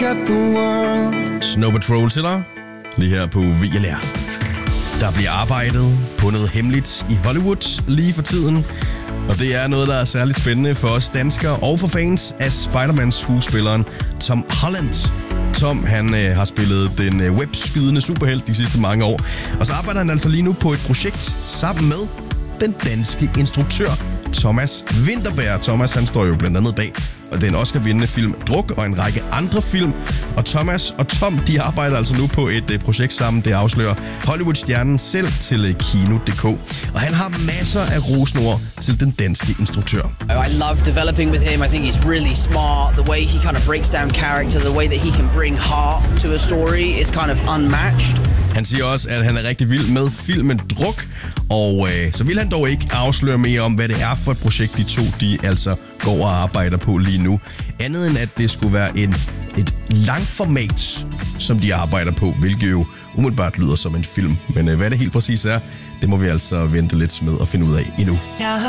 at the world. Snow Patrol til dig, lige her på VLR. Der bliver arbejdet på noget hemmeligt i Hollywood lige for tiden. Og det er noget, der er særligt spændende for os danskere og for fans af Spider-Man-skuespilleren Tom Holland. Tom, han har spillet den webskydende superhelt de sidste mange år. Og så arbejder han altså lige nu på et projekt sammen med den danske instruktør Thomas Vinterberg. Thomas, han står jo blandt andet bag den Oscar-vindende film Druk og en række andre film. Og Thomas og Tom, de arbejder altså nu på et projekt sammen. Det afslører Hollywood-stjernen selv til Kino.dk. Og han har masser af rosende til den danske instruktør. I love developing with him. I think he's really smart. The way he kind of breaks down character, the way that he can bring heart to a story is kind of unmatched. Han siger også, at han er rigtig vild med filmen Druk, og så vil han dog ikke afsløre mere om, hvad det er for et projekt, de to de altså går og arbejder på lige nu. Andet end, at det skulle være et langformat, som de arbejder på, hvilket jo umiddelbart lyder som en film. Men hvad det helt præcis er, det må vi altså vente lidt med at finde ud af endnu.